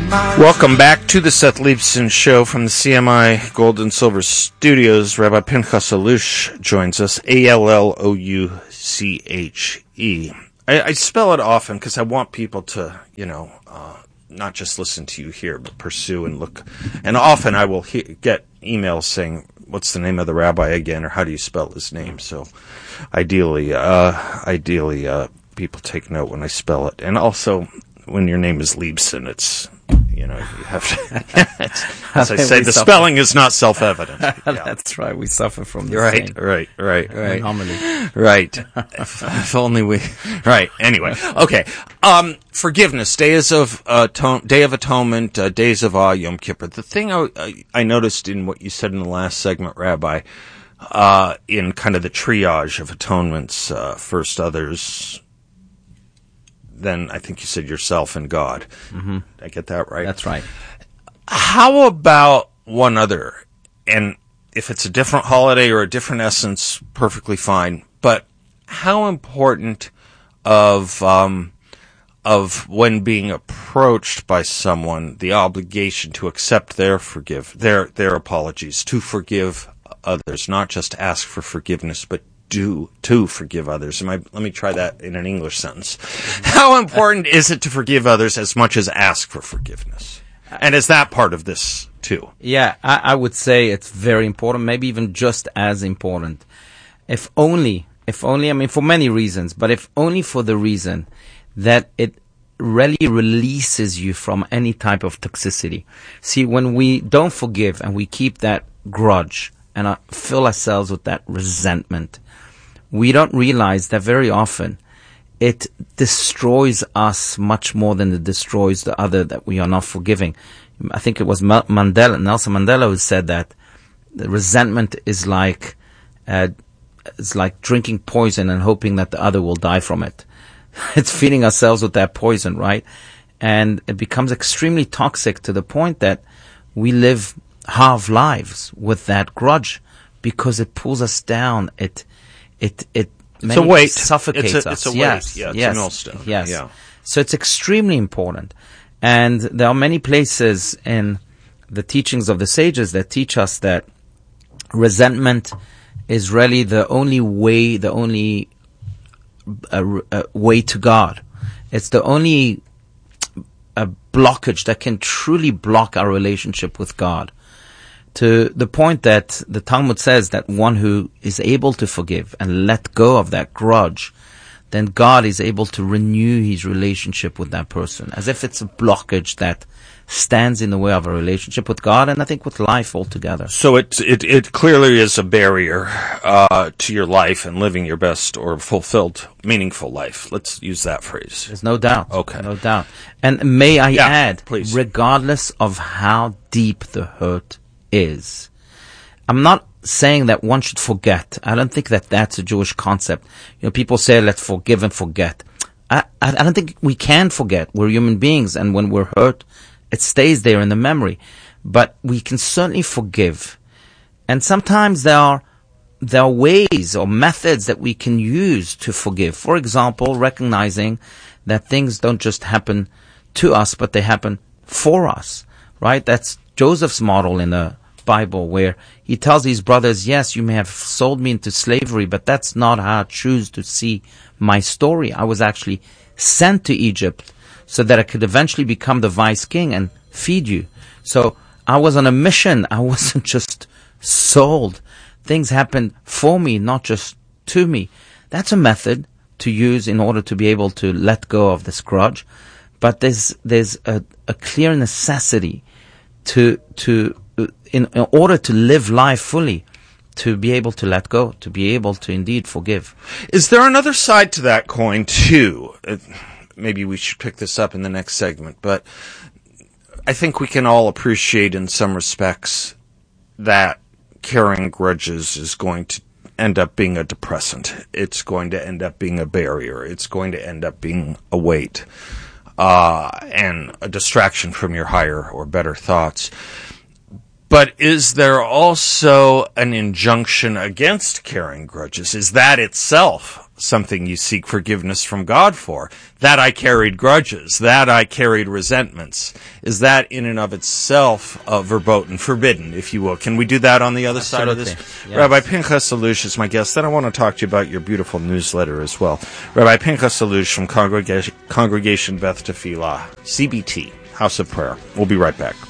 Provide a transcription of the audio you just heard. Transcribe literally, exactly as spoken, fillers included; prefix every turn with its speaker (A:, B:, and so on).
A: Welcome back to the Seth Leibson Show from the C M I Gold and Silver Studios. Rabbi Pinchas Allouche joins us, A L L O U C H E. I, I spell it often because I want people to, you know, uh, not just listen to you here, but pursue and look. And often I will he- get emails saying, what's the name of the rabbi again, or how do you spell his name? So ideally, uh, ideally, uh, people take note when I spell it. And also, when your name is Leibson, it's, you know, you have to, as I say, the suffer. Spelling is not self-evident. Yeah.
B: That's right. We suffer from the
A: right,
B: same.
A: Right, right, right.
B: Anomaly.
A: Right. if, if only we, right. Anyway. Okay. Um, forgiveness, days of, uh, atone, Day of Atonement, uh, days of awe, Yom Kippur. The thing I, I, I noticed in what you said in the last segment, Rabbi, uh, in kind of the triage of atonements, uh, first others, then I think you said yourself and God.
B: Mm-hmm.
A: Did I get that right?
B: That's right.
A: How about one other? And if it's a different holiday or a different essence, perfectly fine. But how important of um, of when being approached by someone, the obligation to accept their forgive their their apologies, to forgive others, not just ask for forgiveness, but do to forgive others. Am I, let me try that in an English sentence. How important is it to forgive others as much as ask for forgiveness? And is that part of this too?
B: Yeah, I, I would say it's very important, maybe even just as important. If only, if only, I mean, for many reasons, but if only for the reason that it really releases you from any type of toxicity. See, when we don't forgive and we keep that grudge and uh, fill ourselves with that resentment, we don't realize that very often it destroys us much more than it destroys the other that we are not forgiving. I think it was Mandela, Nelson Mandela, who said that the resentment is like uh, it's like drinking poison and hoping that the other will die from it. It's feeding ourselves with that poison, right? And it becomes extremely toxic to the point that we live half lives with that grudge because it pulls us down. It It it
A: it's a weight.
B: suffocates
A: it's a,
B: us.
A: It's a
B: yes,
A: weight. Yeah, it's
B: yes,
A: a millstone.
B: Yes.
A: Yeah.
B: So it's extremely important. And there are many places in the teachings of the sages that teach us that resentment is really the only way, the only uh, uh, way to God. It's the only uh, blockage that can truly block our relationship with God. To the point that the Talmud says that one who is able to forgive and let go of that grudge, then God is able to renew his relationship with that person, as if it's a blockage that stands in the way of a relationship with God and I think with life altogether.
A: So it it, it clearly is a barrier uh, to your life and living your best or fulfilled, meaningful life. Let's use that phrase.
B: There's no doubt.
A: Okay.
B: No doubt. And may I
A: yeah,
B: add,
A: please.
B: Regardless of how deep the hurt is. I'm not saying that one should forget. I don't think that that's a Jewish concept. You know, people say let's forgive and forget. I, I, I don't think we can forget. We're human beings, and when we're hurt, it stays there in the memory. But we can certainly forgive. And sometimes there are there are ways or methods that we can use to forgive. For example, recognizing that things don't just happen to us, but they happen for us. Right? That's Joseph's model in the Bible, where he tells his brothers, yes, you may have sold me into slavery, but that's not how I choose to see my story. I was actually sent to Egypt so that I could eventually become the vice king and feed you. So I was on a mission. I wasn't just sold. Things happened for me, not just to me. That's a method to use in order to be able to let go of this grudge. But there's there's a, a clear necessity to to in, in order to live life fully, to be able to let go, to be able to indeed forgive.
A: Is there another side to that coin too? Uh, maybe we should pick this up in the next segment, but I think we can all appreciate in some respects that carrying grudges is going to end up being a depressant. It's going to end up being a barrier. It's going to end up being a weight uh, and a distraction from your higher or better thoughts. But is there also an injunction against carrying grudges? Is that itself something you seek forgiveness from God for. That I carried grudges. That I carried resentments. Is that in and of itself uh, verboten, forbidden, if you will? Can we do that on the other
B: Absolutely.
A: side of this?
B: Yes.
A: Rabbi Pinchas Allouche is my guest. Then I want to talk to you about your beautiful newsletter as well. Rabbi Pinchas Allouche from Congregation, Congregation Beth Tefillah, C B T, House of Prayer. We'll be right back.